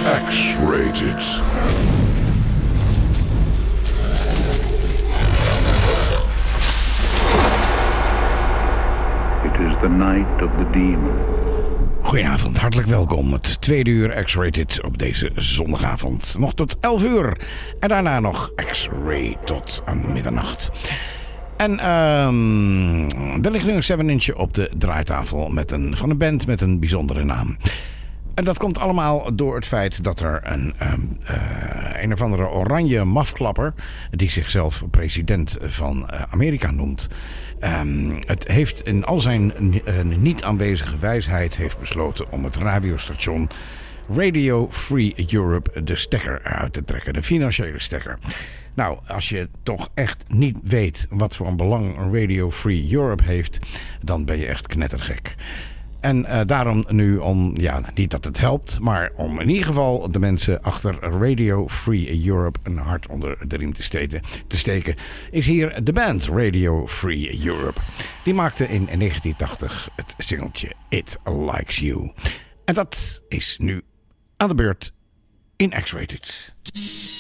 X-Rated. It is the night of the demon. Goedenavond, hartelijk welkom. Het tweede uur X-Rated op deze zondagavond. Nog tot 11 uur. En daarna nog X-Ray tot aan middernacht. En er ligt nu een 7-inch op de draaitafel van een band met een bijzondere naam. En dat komt allemaal door het feit dat er een of andere oranje mafklapper, die zichzelf president van Amerika noemt, het heeft in al zijn niet aanwezige wijsheid heeft besloten om het radiostation Radio Free Europe de stekker eruit te trekken, de financiële stekker. Nou, als je toch echt niet weet wat voor een belang Radio Free Europe heeft, dan ben je echt knettergek. En daarom nu niet dat het helpt, maar om in ieder geval de mensen achter Radio Free Europe een hart onder de riem te steken, is hier de band Radio Free Europe. Die maakte in 1980 het singeltje It Likes You. En dat is nu aan de beurt in X-Rated.